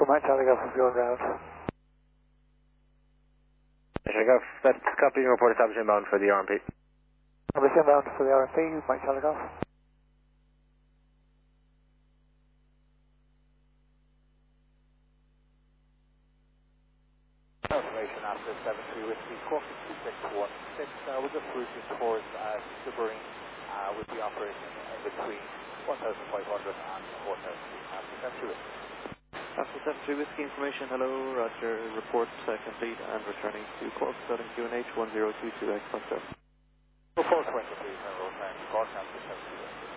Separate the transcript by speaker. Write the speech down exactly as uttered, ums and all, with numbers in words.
Speaker 1: Mike Charlie Golf from your ground.
Speaker 2: Mike Golf, that's copy and report established inbound for the R M P.
Speaker 1: Number inbound for the R M P, Mike Charlie Golf.
Speaker 3: Information after seven three Whiskey, Corky two six one six. Uh, we're just routing towards uh, Skibbereen uh, with the operation in between one thousand five hundred and four thousand feet. After seven three Whiskey.
Speaker 4: After seven three Whiskey information, hello, Roger, report uh, complete and returning to Cork, starting Q N H one zero two two X, Foxtrot.
Speaker 3: Report twenty-three, General Time, Cork, after seven three Whiskey.